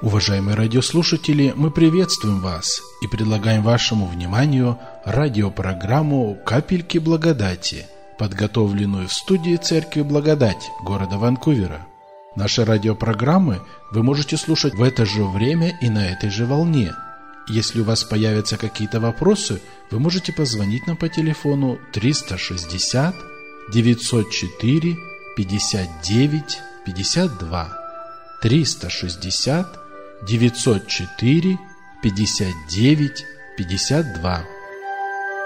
Уважаемые радиослушатели, мы приветствуем вас и предлагаем вашему вниманию радиопрограмму «Капельки благодати», подготовленную в студии Церкви Благодать города Ванкувера. Наши радиопрограммы вы можете слушать в это же время и на этой же волне. Если у вас появятся какие-то вопросы, вы можете позвонить нам по телефону 360 904 59 52 360 904 59 52.